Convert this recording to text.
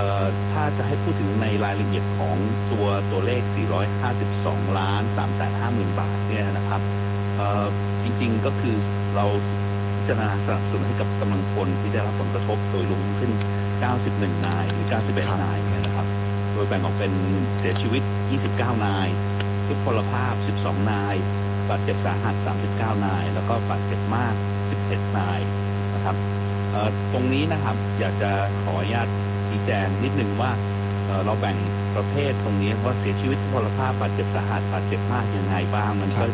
ถ้าจะให้พูดถึงในรายละเอียดของตัวเลข 452 ล้าน 350,000 บาทเนี่ยนะครับจริงๆก็คือเราพิจารณาสนับสนุนให้กับกำลังพลที่ได้รับผลกระทบโดยรวมขึ้น 91 นายหรือ 91 นายเนี่ยนะครับโดยแบ่งออกเป็นเสียชีวิต 29 นายทุพพลภาพ 12 นายบาดเจ็บสาหัส 39 นายแล้วก็บาดเจ็บมาก 11 นายนะครับตรงนี้นะครับอยากจะขออนุญาตชี้แจงนิดนึงว่าเราแบ่งประเภทตรงนี้ว่าเสียชีวิตทุพพลภาพบาดเจ็บสาหัสบาดเจ็บมากยังไงบ้างมันก็